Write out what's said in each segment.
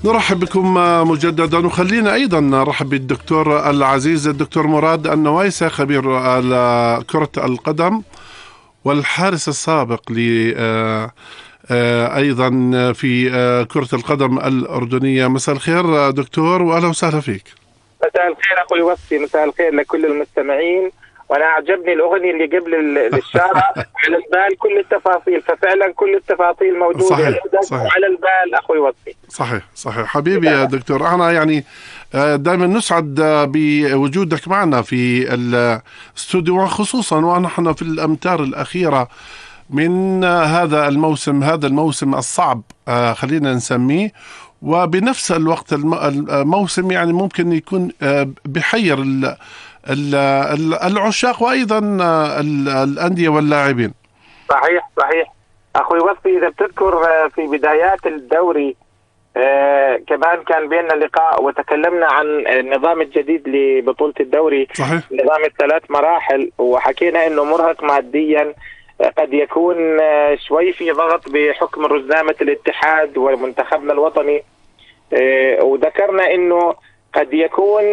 نرحب بكم مجددا، وخلينا أيضا نرحب بالدكتور العزيز الدكتور مراد النوايسة، خبير كرة القدم والحارس السابق أيضا في كرة القدم الأردنية. مساء الخير دكتور، وأهلا وسهلا فيك. مساء الخير أخوي وصفي، مساء الخير لكل المستمعين. وأنا أعجبني الأغنية اللي قبل الإشارة على البال كل التفاصيل، ففعلا كل التفاصيل موجودة. صحيح. على البال أخوي وصفي. صحيح حبيبي يا دكتور، أنا يعني دائما نسعد بوجودك معنا في الاستوديو، خصوصا ونحن في الأمتار الأخيرة من هذا الموسم الصعب، خلينا نسميه، وبنفس الوقت الموسم يعني ممكن يكون بحير العشاق وأيضا الأندية واللاعبين. صحيح أخوي وصفي، إذا بتذكر في بدايات الدوري كمان كان بيننا لقاء وتكلمنا عن النظام الجديد لبطولة الدوري. صحيح. نظام ال3 مراحل، وحكينا إنه مرهق ماديا، قد يكون شوي في ضغط بحكم رزنامة الاتحاد ومنتخبنا الوطني، وذكرنا إنه قد يكون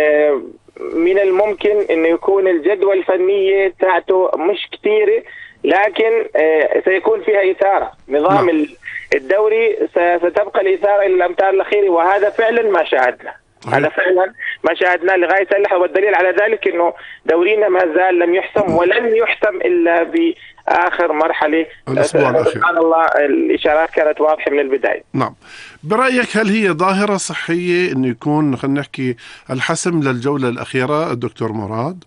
من الممكن إنه يكون الجدوى الفنية تاعته مش كتيرة، لكن سيكون فيها إثارة. نظام الدوري ستبقى الإثارة إلى الأمتار الأخيرة، وهذا فعلا ما شاهدنا. هذا فعلا ما شاهدناه لغاية اللحظة، والدليل على ذلك إنه دورينا ما زال لم يحسم، ولن يحسم إلا بآخر مرحلة. سبحان الله، الإشارات كانت واضحة من البداية. نعم. برأيك هل هي ظاهرة صحية إنه يكون، خلينا نحكي، الحسم للجولة الأخيرة الدكتور مراد؟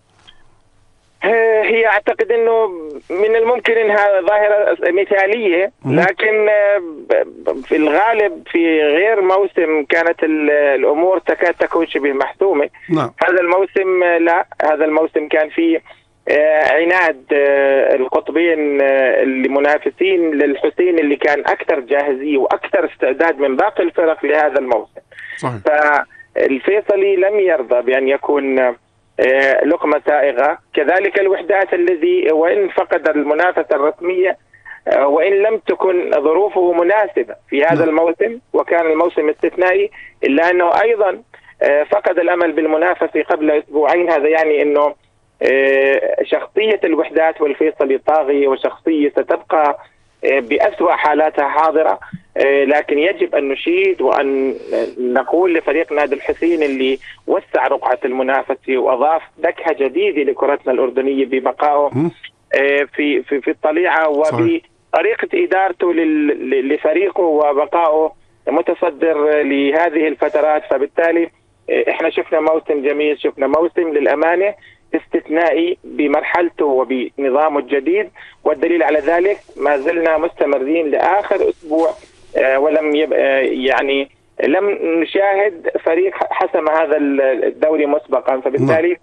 هي أعتقد أنه من الممكن أنها ظاهرة مثالية، لكن في الغالب في غير موسم كانت الأمور تكاد تكون شبه محسومة. نعم. هذا الموسم لا، هذا الموسم كان فيه عناد القطبين المنافسين للحسين، اللي كان أكثر جاهزية وأكثر استعداد من باقي الفرق لهذا الموسم. صحيح. فالفيصلي لم يرضى بأن يكون لقمة سائغة. كذلك الوحدات الذي وإن فقد المنافسة الرسمية وإن لم تكن ظروفه مناسبة في هذا الموسم، وكان الموسم استثنائي، إلا أنه أيضا فقد الأمل بالمنافسة قبل أسبوعين. هذا يعني أنه شخصية الوحدات والفيصلي طاغية، وشخصية ستبقى بأسوأ حالاتها حاضرة. لكن يجب أن نشيد وأن نقول لفريق نادي الحسين اللي وسع رقعة المنافسة وأضاف نكهة جديدة لكرتنا الأردنية ببقائه في الطليعة، وبطريقة إدارته لفريقه، وبقائه متصدر لهذه الفترات. فبالتالي احنا شفنا موسم جميل، شفنا موسم للأمانة استثنائي بمرحلته وبنظامه الجديد، والدليل على ذلك ما زلنا مستمرين لآخر أسبوع، ولم يعني لم نشاهد فريق حسم هذا الدوري مسبقا. فبالتالي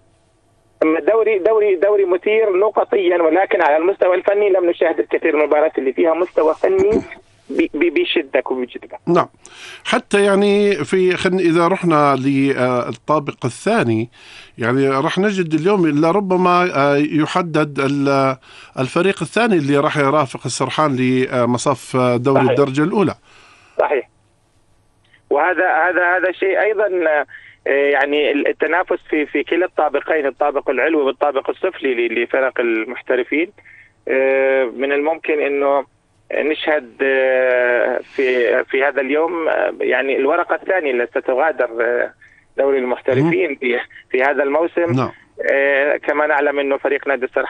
دوري مثير نقطيا، ولكن على المستوى الفني لم نشاهد الكثير من المباريات اللي فيها مستوى فني بيشدك وبيجذبك. نعم. حتى يعني إذا رحنا للطابق الثاني، يعني راح نجد اليوم لربما يحدد الفريق الثاني اللي راح يرافق السرحان لمصاف دوري الدرجة الأولى. صحيح. وهذا شيء أيضا، يعني التنافس في كلا الطابقين، الطابق العلوي والطابق السفلي لفرق المحترفين. من الممكن إنه نشهد في هذا اليوم يعني الورقة الثانية التي ستغادر دوري المحترفين في هذا الموسم. نعم. كما نعلم إنه فريق نادي السرحان